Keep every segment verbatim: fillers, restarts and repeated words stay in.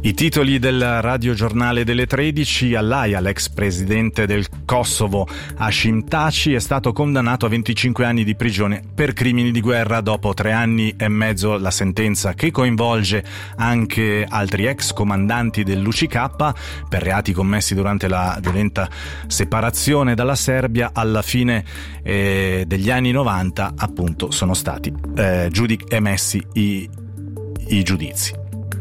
I titoli del radiogiornale delle tredici. All'Aia, l'ex presidente del Kosovo Hashim Thaçi è stato condannato a venticinque anni di prigione per crimini di guerra. Dopo tre anni e mezzo la sentenza, che coinvolge anche altri ex comandanti dell'U C K per reati commessi durante la violenta separazione dalla Serbia, alla fine eh, degli anni novanta appunto sono stati eh, giudic- emessi i, i giudizi.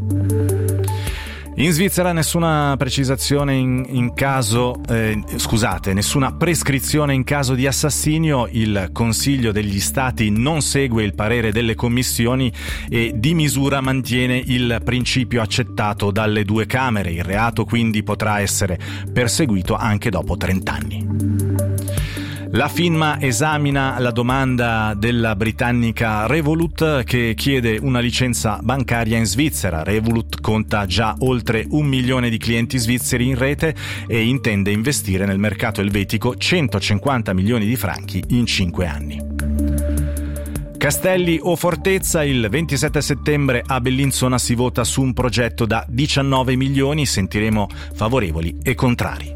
In Svizzera nessuna precisazione in, in caso, eh, scusate, nessuna prescrizione in caso di assassinio. Il Consiglio degli Stati non segue il parere delle commissioni e di misura mantiene il principio accettato dalle due Camere. Il reato quindi potrà essere perseguito anche dopo trenta anni. La FINMA esamina la domanda della britannica Revolut, che chiede una licenza bancaria in Svizzera. Revolut conta già oltre un milione di clienti svizzeri in rete e intende investire nel mercato elvetico centocinquanta milioni di franchi in cinque anni. Castelli o fortezza? Il ventisette settembre a Bellinzona si vota su un progetto da diciannove milioni. Sentiremo favorevoli e contrari.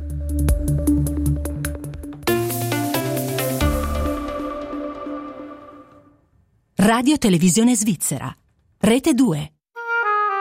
Radio Televisione Svizzera, Rete due.